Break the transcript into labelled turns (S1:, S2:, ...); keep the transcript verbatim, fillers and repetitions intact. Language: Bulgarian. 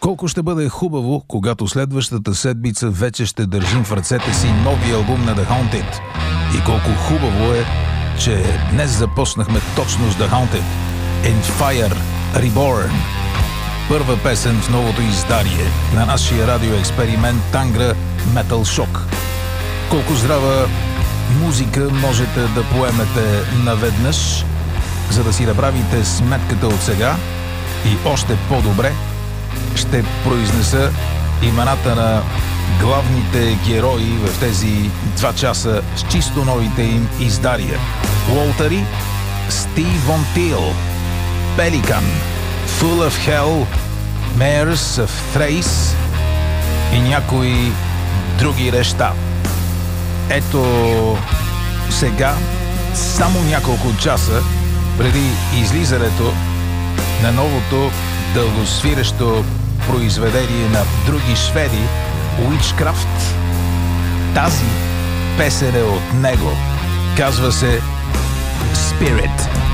S1: Колко ще бъде хубаво, когато следващата седмица вече ще държим в ръцете си новия албум на The Haunted. И колко хубаво е, че днес започнахме точно с The Haunted. In Fire Reborn. Първа песен в новото издание на нашия радиоексперимент Тангра Metal Shock. Колко здрава музика можете да поемете наведнъж, за да си направите сметката от сега, и още по-добре ще произнеса имената на главните герои в тези два часа с чисто новите им издания. Уолтери, Стив Вон Тил, Pelican, Full of Hell, Mares of Thrace и някои други неща. Ето сега, само няколко часа преди излизането на новото дългосвирещо произведение на други шведи, Witchcraft, тази песен е от него. Казва се Spirit.